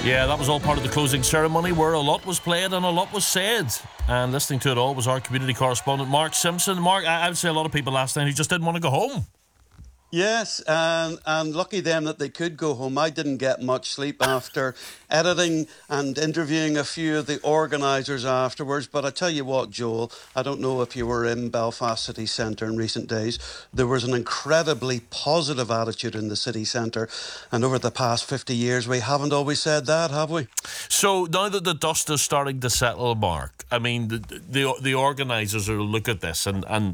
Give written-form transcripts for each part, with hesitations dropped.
Yeah, that was all part of the closing ceremony where a lot was played and a lot was said. And listening to it all was our community correspondent, Mark Simpson. Mark, I would say a lot of people last night who just didn't want to go home. Yes, and lucky them that they could go home. I didn't get much sleep after editing and interviewing a few of the organisers afterwards. But I tell you what, Joel, I don't know if you were in Belfast City Centre in recent days. There was an incredibly positive attitude in the city centre. And over the past 50 years, we haven't always said that, have we? So now that the dust is starting to settle, Mark, I mean, the organisers will look at this and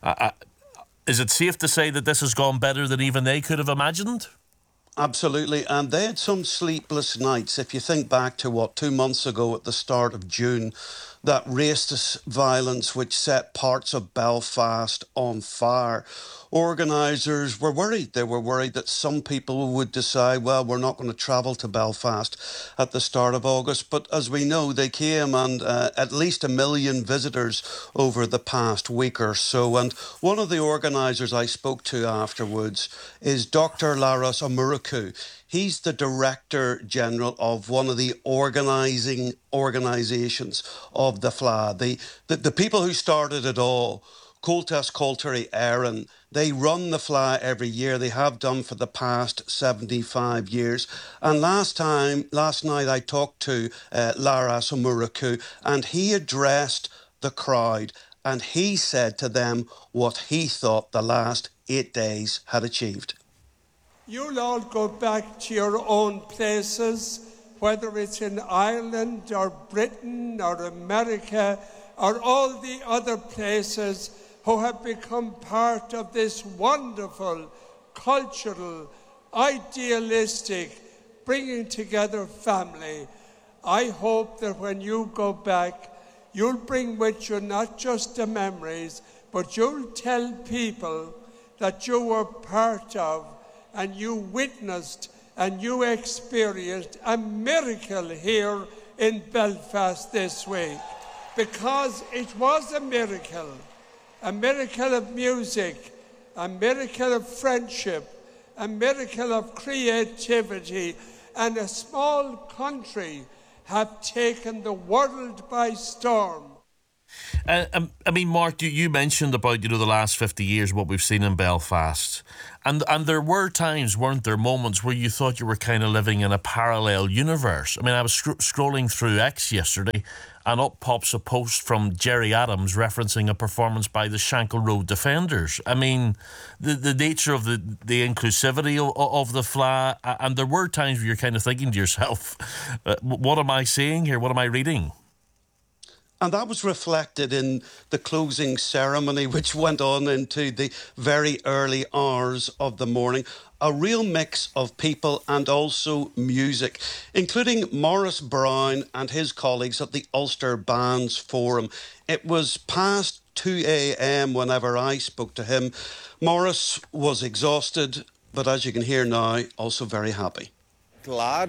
is it safe to say that this has gone better than even they could have imagined? Absolutely, and they had some sleepless nights. If you think back to 2 months ago at the start of June, that racist violence which set parts of Belfast on fire. Organisers were worried. They were worried that some people would decide, well, we're not going to travel to Belfast at the start of August. But as we know, they came and at least 1 million visitors over the past week or so. And one of the organisers I spoke to afterwards is Dr. Laras Omuraku. He's the Director General of one of the organising organisations of the FLA. The people who started it all, Comhaltas Comhaltaí Éireann, they run the FLA every year. They have done for the past 75 years. And last night I talked to Laras Omuraku, and he addressed the crowd and he said to them what he thought the last 8 days had achieved. You'll all go back to your own places, whether it's in Ireland or Britain or America or all the other places who have become part of this wonderful, cultural, idealistic, bringing together family. I hope that when you go back, you'll bring with you not just the memories, but you'll tell people that you were part of and you witnessed and you experienced a miracle here in Belfast this week. Because it was a miracle of music, a miracle of friendship, a miracle of creativity, and a small country have taken the world by storm. I mean, Mark, you mentioned about the last 50 years, what we've seen in Belfast. And there were times, weren't there, moments where you thought you were kind of living in a parallel universe. I mean, I was scrolling through X yesterday and up pops a post from Gerry Adams referencing a performance by the Shankle Road Defenders. I mean, the nature of the inclusivity of the FLA, and there were times where you're kind of thinking to yourself, what am I seeing here? What am I reading? And that was reflected in the closing ceremony, which went on into the very early hours of the morning. A real mix of people and also music, including Maurice Brown and his colleagues at the Ulster Bands Forum. It was past 2 a.m. whenever I spoke to him. Maurice was exhausted, but as you can hear now, also very happy. Glad